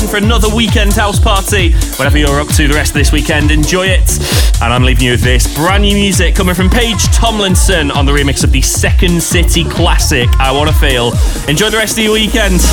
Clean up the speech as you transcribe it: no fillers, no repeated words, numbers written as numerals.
for another weekend house party. Whatever you're up to the rest of this weekend, enjoy it. And I'm leaving you with this brand new music coming from Paige Tomlinson on the remix of the Second City classic, I Wanna Feel. Enjoy the rest of your weekend.